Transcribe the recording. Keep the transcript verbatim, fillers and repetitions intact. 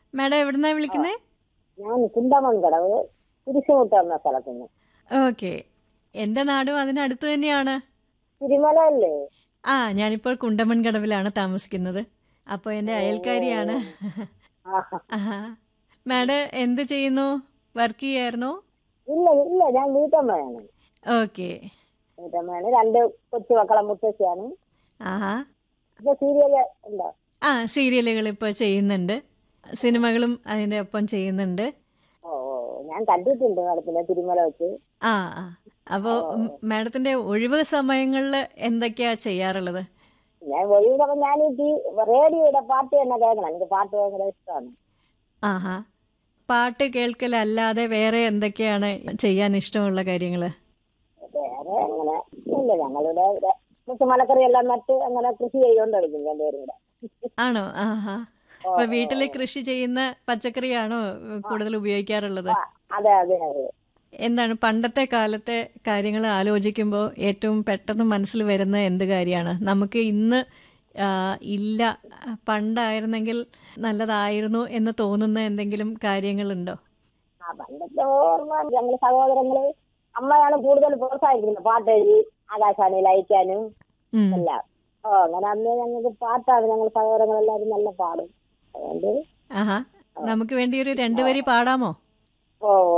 Madam എവിടുന്നാ ആ വിളിക്കുന്നേ? ഞാൻ കുണ്ടമൺകടവ് കുരിശുമുട്ട എന്ന സ്ഥലത്ത് നിന്ന്. ഓക്കെ. എൻ്റെ നാടും അതിനടുത്ത് തന്നെയാണ്. തിരുമല അല്ലേ? ആ, ഞാനിപ്പോൾ കുണ്ടമൺകടവിലാണ് താമസിക്കുന്നത്. അപ്പോൾ എൻ്റെ ഓ ഓ അയൽക്കാരിയാണ്. ഓ. ആഹാ. ആഹാ. മാഡം എന്ത് ചെയ്യുന്നു? വർക്ക് ചെയ്യായിരുന്നോ? ഇല്ല ഇല്ല, ഞാൻ വീട്ടമ്മയാണ്. ഓക്കെ. വീട്ടമ്മയാണ്. രണ്ട് കൊച്ചു മക്കളെ മുത്തശ്ശിയാണ്. ആഹാ. ഇപ്പൊ സീരിയല് ഉണ്ടോ? ആ, സീരിയലുകൾ ഇപ്പോൾ ചെയ്യുന്നുണ്ട്. സിനിമകളും അതിൻ്റെ ഒപ്പം ചെയ്യുന്നുണ്ട്. ഓ ഓ ഓ. ഞാൻ കണ്ടിട്ടുണ്ട് നടത്തില്ല തിരുമല വെച്ച്. ആ ആ. അപ്പോൾ ഓ ഓ. മാഡത്തിൻ്റെ ഒഴിവ് സമയങ്ങളിൽ എന്തൊക്കെയാ ചെയ്യാറുള്ളത്? ഞാൻ ഒഴിവുള്ളപ്പോ ഞാൻ ഈ ടി- റേഡിയോയുടെ പാട്ട് തന്നെ കേൾക്കണം. എനിക്ക് പാട്ട് ഭയങ്കര ഇഷ്ടമാണ്. ആഹാ. പാട്ട് കേൾക്കലല്ലാതെ വേറെ എന്തൊക്കെയാണ് ചെയ്യാൻ ഇഷ്ടമുള്ള കാര്യങ്ങൾ? വേറെ അങ്ങനെ ഇല്ല. ഞങ്ങളിവിടെ ഇവിടെ കുറച്ച് മലക്കറി എല്ലാം നട്ട് അങ്ങനെ കൃഷി ചെയ്തുകൊണ്ടിരിക്കും രണ്ടുപേരും കൂടെ. ആണോ? ആഹാ. ഓ അപ്പോൾ ഓ വീട്ടിൽ ഓ. കൃഷി ചെയ്യുന്ന പച്ചക്കറിയാണോ ആ കൂടുതൽ ഉപയോഗിക്കാറുള്ളത്? ആ, അതെ അതെ അതെ. എന്താണ് പണ്ടത്തെ കാലത്തെ കാര്യങ്ങൾ ആലോചിക്കുമ്പോൾ ഏറ്റവും പെട്ടെന്ന് മനസ്സിൽ വരുന്ന എന്ത് കാര്യമാണ്? നമുക്ക് ഇന്ന് ആ, ഇല്ല, പണ്ടായിരുന്നെങ്കിൽ നല്ലതായിരുന്നു എന്ന് തോന്നുന്ന എന്തെങ്കിലും കാര്യങ്ങളുണ്ടോ? ആ പണ്ടത്തെ ഓർമ്മ ഞങ്ങൾ സഹോദരങ്ങള് അമ്മയാണ് കൂടുതൽ പ്രോത്സാഹിപ്പിക്കുന്നത് പാട്ട് എഴുതി ആകാശവാണിയിൽ അയക്കാനും ഉം. എല്ലാം. ഓ അങ്ങനെ അന്ന് ഞങ്ങൾക്ക് പാട്ടാണ്. ഞങ്ങൾ സഹോദരങ്ങളെല്ലാവരും നല്ല പാടും. അതുകൊണ്ട് ആഹാ. ഓ നമുക്ക് വേണ്ടി ഒരു രണ്ട് ഓ വരി പാടാമോ? ഓ